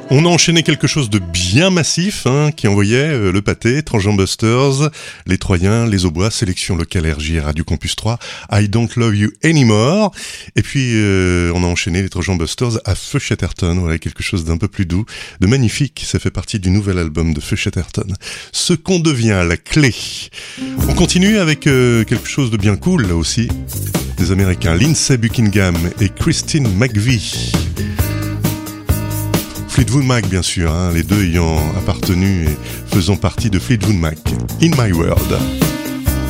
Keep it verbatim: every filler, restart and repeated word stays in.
On a enchaîné quelque chose de bien massif, hein, qui envoyait euh, le pâté, Trojan Busters, les Troyens, les Aubois, sélection locale R J et Radio Campus trois, I Don't Love You Anymore. Et puis euh, on a enchaîné les Trojan Busters à Feu Chatterton, voilà, quelque chose d'un peu plus doux, de magnifique. Ça fait partie du nouvel album de Feu Chatterton. Ce qu'on devient, la clé. On continue avec euh, quelque chose de bien cool là aussi. Des Américains, Lindsey Buckingham et Christine McVie. Fleetwood Mac bien sûr, hein, les deux ayant appartenu et faisant partie de Fleetwood Mac. In My World.